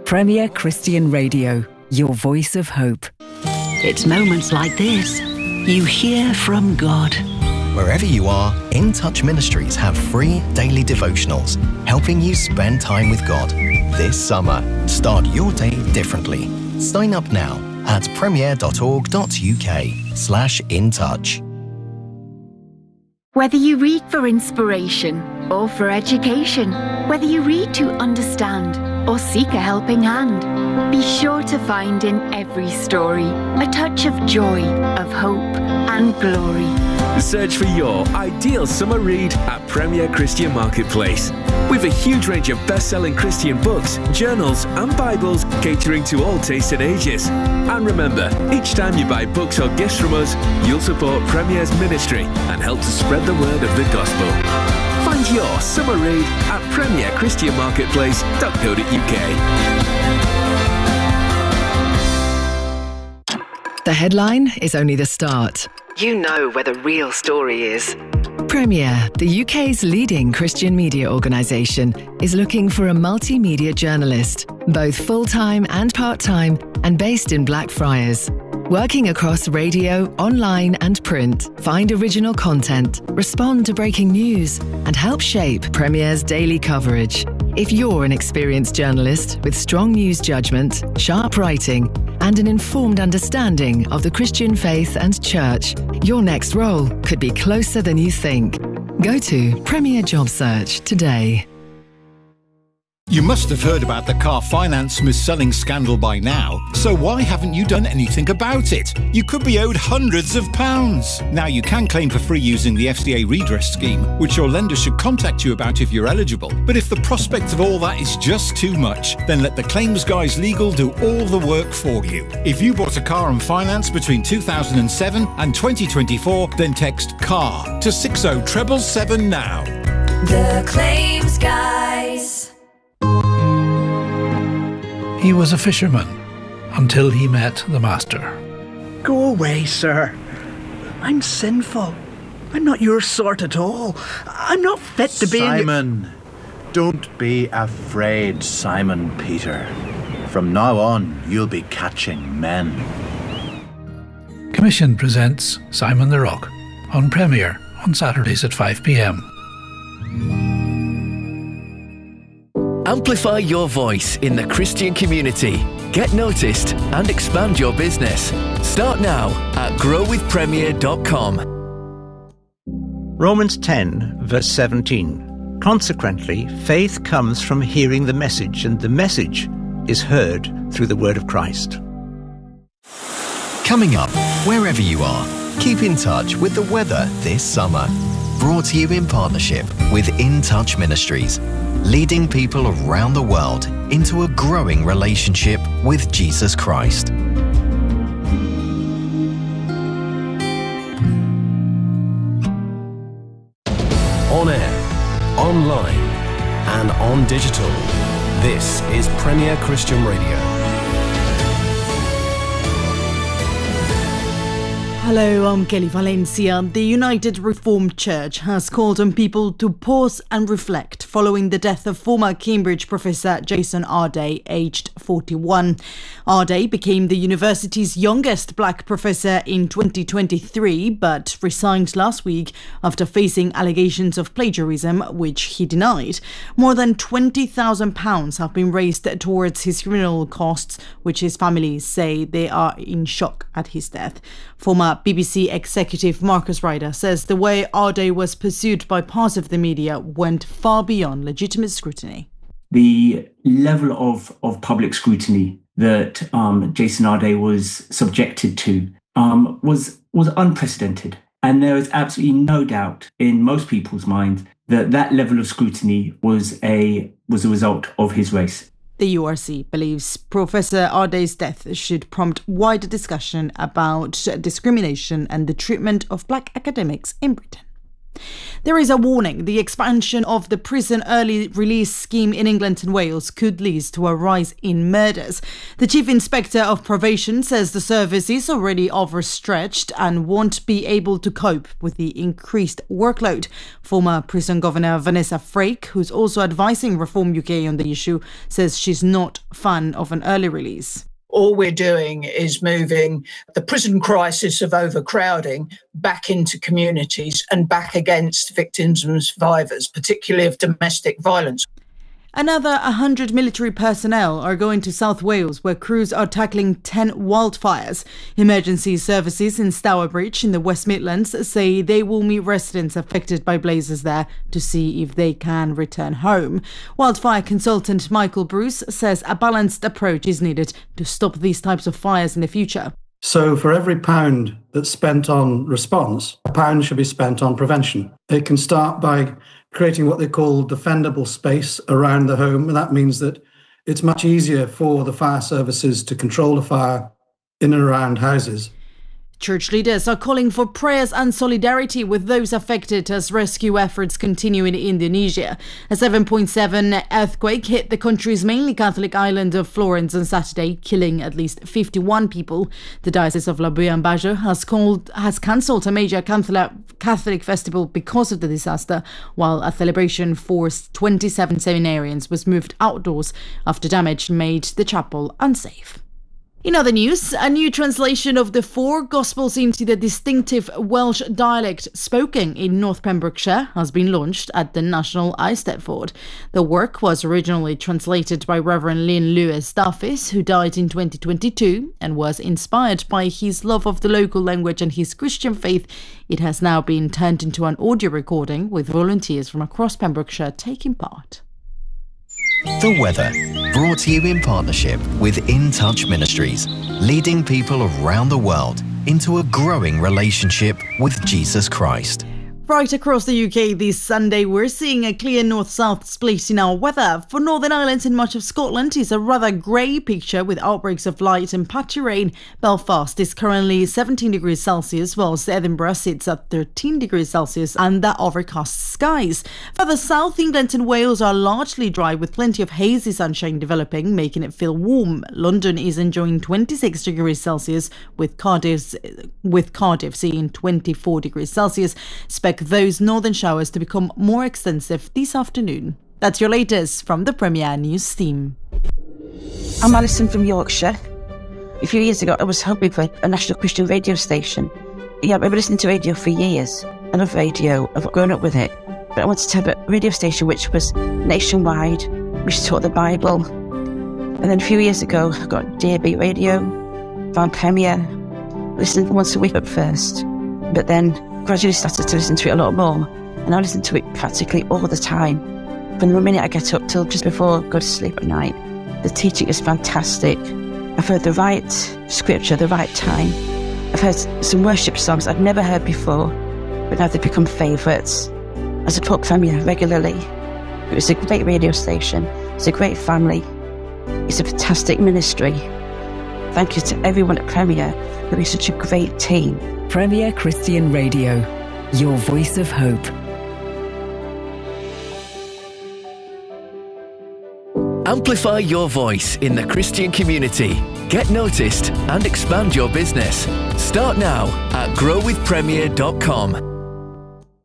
Premier Christian Radio, your voice of hope. It's moments like this you hear from God. Wherever you are, In Touch Ministries have free daily devotionals, helping you spend time with God. This summer, start your day differently. Sign up now at premier.org.uk/intouch. Whether you read for inspiration or for education, whether you read to understand or seek a helping hand, be sure to find in every story a touch of joy, of hope and glory. Search for your ideal summer read at Premier Christian Marketplace. With a huge range of best-selling Christian books, journals and Bibles catering to all tastes and ages. And remember, each time you buy books or gifts from us, you'll support Premier's ministry and help to spread the word of the gospel. Find your summer read at premierchristianmarketplace.co.uk. The headline is only the start. You know where the real story is. Premier, the UK's leading Christian media organisation, is looking for a multimedia journalist, both full-time and part-time, and based in Blackfriars. Working across radio, online and print, find original content, respond to breaking news, and help shape Premier's daily coverage. If you're an experienced journalist with strong news judgment, sharp writing, and an informed understanding of the Christian faith and church, your next role could be closer than you think. Go to Premier Job Search today. You must have heard about the car finance mis-selling scandal by now, so why haven't you done anything about it? You could be owed hundreds of pounds. Now you can claim for free using the FCA redress scheme, which your lender should contact you about if you're eligible. But if the prospect of all that is just too much, then let the Claims Guys Legal do all the work for you. If you bought a car on finance between 2007 and 2024, then text CAR to 60777 now. The Claims Guys. He was a fisherman until he met the master. Go away, sir. I'm sinful. I'm not your sort at all. I'm not fit to be... Simon, don't be afraid, Simon Peter. From now on, you'll be catching men. Commission presents Simon the Rock on Premier on Saturdays at 5 p.m. Amplify your voice in the Christian community. Get noticed and expand your business. Start now at growwithpremier.com. Romans 10, verse 17. Consequently, faith comes from hearing the message, and the message is heard through the word of Christ. Coming up, wherever you are, keep in touch with the weather this summer. Brought to you in partnership with In Touch Ministries, leading people around the world into a growing relationship with Jesus Christ. On air, online, and on digital. This is Premier Christian Radio. Hello, I'm Kelly Valencia. The United Reformed Church has called on people to pause and reflect following the death of former Cambridge professor Jason Arday, aged 41. Arday became the university's youngest black professor in 2023, but resigned last week after facing allegations of plagiarism, which he denied. More than £20,000 have been raised towards his funeral costs, which his family say they are in shock at his death. Former BBC executive Marcus Ryder says the way Arday was pursued by part of the media went far beyond legitimate scrutiny. The level of public scrutiny that Jason Arday was subjected to was unprecedented. And there is absolutely no doubt in most people's minds that that level of scrutiny was a result of his race. The URC believes Professor Arday's death should prompt wider discussion about discrimination and the treatment of black academics in Britain. There is a warning. The expansion of the prison early release scheme in England and Wales could lead to a rise in murders. The Chief Inspector of Probation says the service is already overstretched and won't be able to cope with the increased workload. Former Prison Governor Vanessa Frake, who's also advising Reform UK on the issue, says she's not a fan of an early release. All we're doing is moving the prison crisis of overcrowding back into communities and back against victims and survivors, particularly of domestic violence. Another 100 military personnel are going to South Wales, where crews are tackling 10 wildfires. Emergency services in Stourbridge in the West Midlands say they will meet residents affected by blazes there to see if they can return home. Wildfire consultant Michael Bruce says a balanced approach is needed to stop these types of fires in the future. So for every pound that's spent on response, a pound should be spent on prevention. It can start by creating what they call defendable space around the home. And that means that it's much easier for the fire services to control a fire in and around houses. Church leaders are calling for prayers and solidarity with those affected as rescue efforts continue in Indonesia. A 7.7 earthquake hit the country's mainly Catholic island of Florence on Saturday, killing at least 51 people. The Diocese of Labuan Bajo has cancelled a major Catholic festival because of the disaster, while a celebration for 27 seminarians was moved outdoors after damage made the chapel unsafe. In other news, a new translation of the 4 Gospels into the distinctive Welsh dialect spoken in North Pembrokeshire has been launched at the National Eisteddfod. The work was originally translated by Reverend Lynn Lewis Daffis, who died in 2022, and was inspired by his love of the local language and his Christian faith. It has now been turned into an audio recording with volunteers from across Pembrokeshire taking part. The weather, brought to you in partnership with In Touch Ministries, leading people around the world into a growing relationship with Jesus Christ. Right across the UK this Sunday, we're seeing a clear north-south split in our weather. For Northern Ireland and much of Scotland, it's a rather grey picture with outbreaks of light and patchy rain. Belfast is currently 17 degrees Celsius, whilst Edinburgh sits at 13 degrees Celsius under overcast skies. Further south, England and Wales are largely dry with plenty of hazy sunshine developing, making it feel warm. London is enjoying 26 degrees Celsius, with Cardiff seeing 24 degrees Celsius. Those northern showers to become more extensive this afternoon. That's your latest from the Premier News team. I'm Alison from Yorkshire. A few years ago, I was hoping for a national Christian radio station. Yeah, I've been listening to radio for years. I love radio. I've grown up with it. But I wanted to have a radio station which was nationwide, which taught the Bible. And then a few years ago, I got DAB radio, found Premier, listened once a week at first. But then gradually started to listen to it a lot more, and I listen to it practically all the time. From the minute I get up till just before I go to sleep at night. The teaching is fantastic. I've heard the right scripture at the right time. I've heard some worship songs I've never heard before, but now they've become favourites. I support Premier regularly. It was a great radio station. It's a great family. It's a fantastic ministry. Thank you to everyone at Premier for being such a great team. Premier Christian Radio, your voice of hope. Amplify your voice in the Christian community. Get noticed and expand your business. Start now at growwithpremier.com.